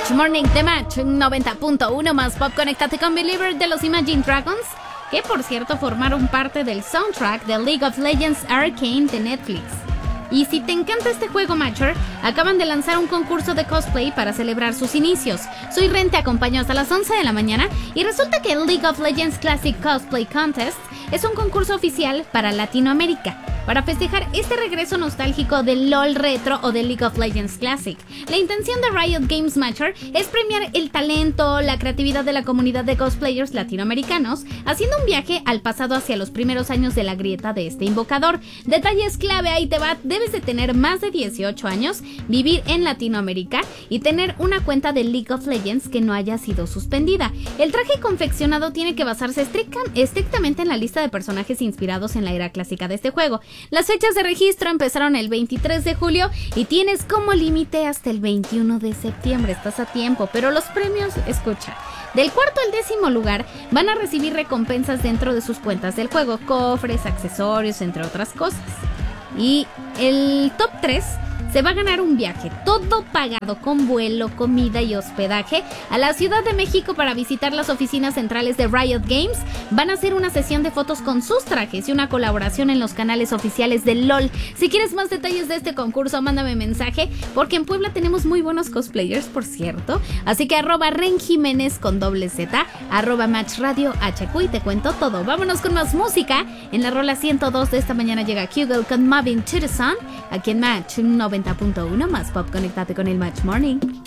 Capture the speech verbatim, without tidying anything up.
Match Morning de Match noventa punto uno más pop. Conéctate con Believer de los Imagine Dragons, que por cierto formaron parte del soundtrack de League of Legends Arcane de Netflix. Y si te encanta este juego, Matcher, acaban de lanzar un concurso de cosplay para celebrar sus inicios. Soy Ren te acompañó hasta las once de la mañana y resulta que el League of Legends Classic Cosplay Contest es un concurso oficial para Latinoamérica, para festejar este regreso nostálgico del LOL Retro o del League of Legends Classic. La intención de Riot Games Matcher es premiar el talento, la creatividad de la comunidad de cosplayers latinoamericanos, haciendo un viaje al pasado hacia los primeros años de la grieta de este invocador. Detalles clave, ahí te va: debes de tener más de dieciocho años, vivir en Latinoamérica y tener una cuenta de League of Legends que no haya sido suspendida. El traje confeccionado tiene que basarse estrictamente en la lista de personajes inspirados en la era clásica de este juego. Las fechas de registro empezaron el veintitrés de julio y tienes como límite hasta el veintiuno de septiembre. Estás a tiempo, pero los premios, escucha, del cuarto al décimo lugar van a recibir recompensas dentro de sus cuentas del juego, cofres, accesorios, entre otras cosas. Y el top tres se va a ganar un viaje, todo pagado con vuelo, comida y hospedaje, a la Ciudad de México para visitar las oficinas centrales de Riot Games. Van a hacer una sesión de fotos con sus trajes y una colaboración en los canales oficiales de LOL. Si quieres más detalles de este concurso, mándame mensaje, porque en Puebla tenemos muy buenos cosplayers, por cierto. Así que arroba Ren Jiménez con doble Z, arroba Match Radio H Q y te cuento todo. Vámonos con más música. En la rola ciento dos de esta mañana llega Kugel con Moving to the Sun, aquí en Match noventa punto uno más pop. Conéctate con el Match Morning.